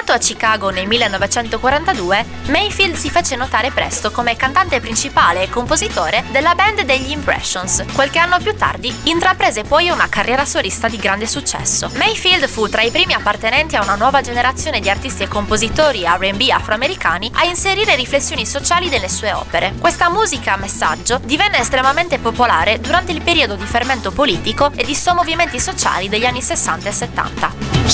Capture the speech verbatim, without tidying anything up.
Nato a Chicago nel millenovecentoquarantadue, Mayfield si fece notare presto come cantante principale e compositore della band degli Impressions. Qualche anno più tardi intraprese poi una carriera solista di grande successo. Mayfield fu tra i primi appartenenti a una nuova generazione di artisti e compositori R and B afroamericani a inserire riflessioni sociali nelle sue opere. Questa musica a messaggio divenne estremamente popolare durante il periodo di fermento politico e di sommovimenti sociali degli anni sessanta e settanta.